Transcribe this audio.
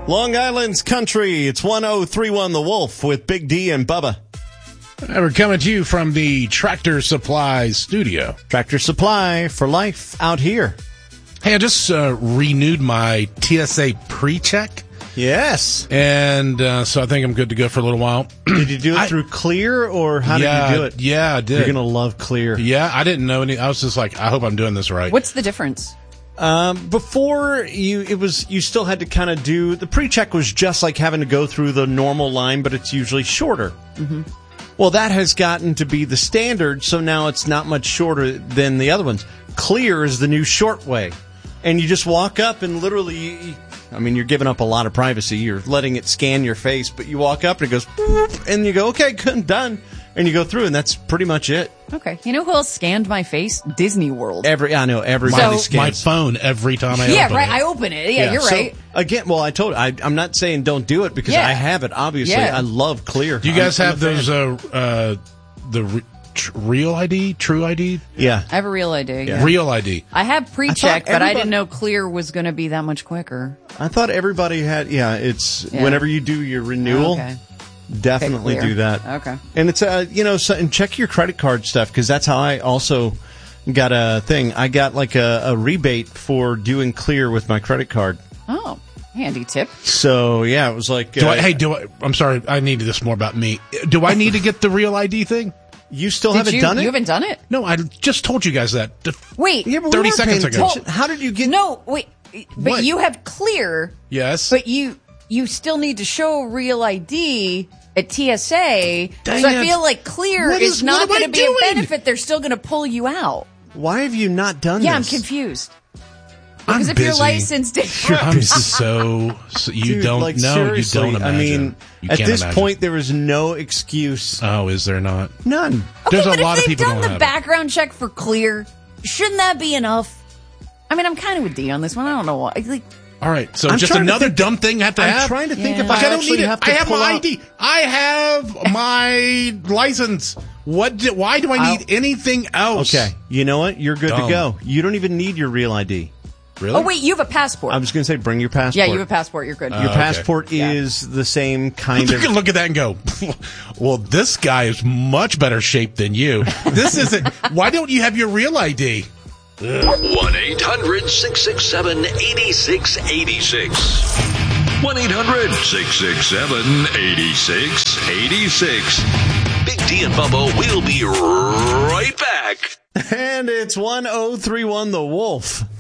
Long Island's Country. It's 1031 The Wolf with Big D and Bubba. We're coming to you from the Tractor Supply studio. Tractor Supply for life out here. Hey, I just renewed my TSA pre-check. Yes. And so I think I'm good to go for a little while. Did you do it through Clear, or how did you do it? Yeah, I did. You're going to love Clear. Yeah, I didn't know any. I was just like, I hope I'm doing this right. What's the difference? Before you still had to kind of do, the pre-check was just like having to go through the normal line, but it's usually shorter. Mm-hmm. Well, that has gotten to be the standard, so now it's not much shorter than the other ones. Clear is the new short way. And you just walk up and literally, I mean, you're giving up a lot of privacy. You're letting it scan your face, but you walk up and it goes, boop, and you go, okay, good, done. And you go through, and that's pretty much it. Okay. You know who else scanned my face? Disney World. I know, everybody scans. My phone every time I open it. Yeah, right, I open it. Yeah, you're right. So, again, well, I told you, I'm not saying don't do it, because I have it, obviously. Yeah. I love Clear. Do you guys have those, Real ID? True ID? Yeah. I have a Real ID. Yeah. Real ID. I have pre-check, but I didn't know Clear was going to be that much quicker. I thought everybody had, whenever you do your renewal, definitely do that. Okay. And it's, and check your credit card stuff, because that's how I also got a thing. I got like a rebate for doing Clear with my credit card. Oh, handy tip. So, yeah, it was like... I'm sorry, I needed this more about me. Do I need to get the Real ID thing? You still haven't done it? You haven't done it? No, I just told you guys that. Wait. 30 seconds ago. How did you get... No, wait. But What? you have Clear. Yes. But you still need to show Real ID at TSA. Dang so it. I feel like Clear is not what going am to I be doing? a benefit. They're still going to pull you out. Why have you not done this? Yeah, I'm confused. Because if busy. you're licensed, I'm so you Dude, don't like, know. seriously, You don't imagine. I mean, You at can't this imagine. point, there is no excuse. Oh, is there not? None. There's but a lot if of they've people done don't the have it. background check for Clear, shouldn't that be enough? I mean, I'm kind of with D on this one. I don't know why. Like, All right, so I'm just trying to another think- dumb thing I have to I'm have? trying to think if Yeah. I I don't actually need it. have to I have pull my out- ID. I have my license. Why do I need anything else? Okay, you know what? You're good Dumb. to go. You don't even need your Real ID. Really? oh, wait, you have a passport. I was going to say, bring your passport. Yeah, you have a passport. You're good. Your okay. passport is the same kind You of... can look at that and go, well, this guy is much better shape than you. This isn't. Why don't you have your Real ID? 1-800-667-8686. 1-800-667-8686. Big D and Bubba will be right back. And it's 1031 The Wolf.